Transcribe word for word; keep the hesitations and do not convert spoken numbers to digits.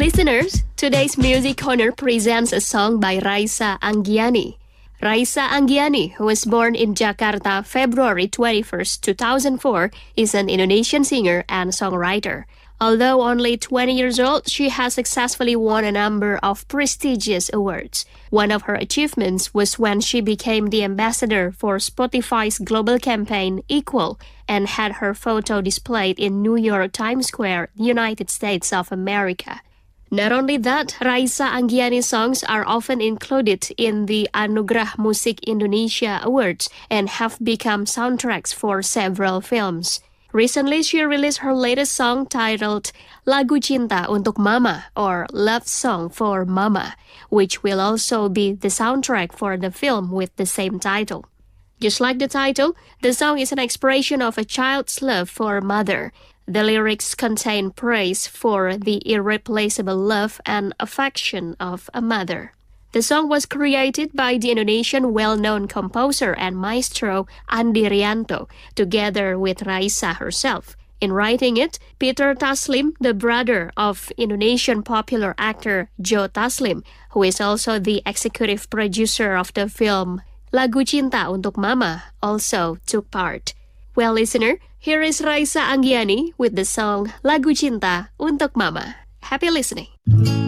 Listeners, today's Music Corner presents a song by Raisa Anggiani. Raisa Anggiani, who was born in Jakarta February twenty-first, two thousand four, is an Indonesian singer and songwriter. Although only twenty years old, she has successfully won a number of prestigious awards. One of her achievements was when she became the ambassador for Spotify's global campaign Equal and had her photo displayed in New York Times Square, United States of America. Not only that, Raisa Anggiani's songs are often included in the Anugerah Musik Indonesia Awards and have become soundtracks for several films. Recently, she released her latest song titled Lagu Cinta Untuk Mama or Love Song for Mama, which will also be the soundtrack for the film with the same title. Just like the title, the song is an expression of a child's love for a mother. The lyrics contain praise for the irreplaceable love and affection of a mother. The song was created by the Indonesian well-known composer and maestro Andi Rianto, together with Raisa herself. In writing it, Peter Taslim, the brother of Indonesian popular actor Joe Taslim, who is also the executive producer of the film Lagu Cinta Untuk Mama, also took part. Well, listener, here is Raisa Anggiani with the song Lagu Cinta Untuk Mama. Happy listening.